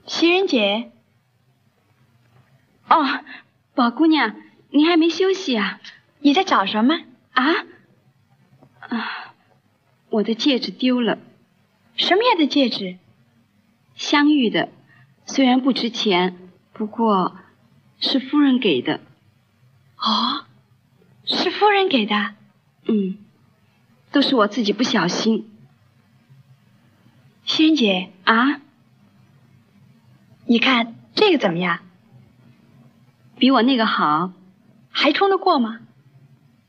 袭人姐。 哦，宝姑娘，您还没休息啊？ 你在找什么？ 我的戒指丢了。 什么样的戒指？ 镶玉的，虽然不值钱，不过是夫人给的。 哦，是夫人给的？ 都是我自己不小心。 袭人姐你看这个怎么样？ 比我那个好。 还冲得过吗？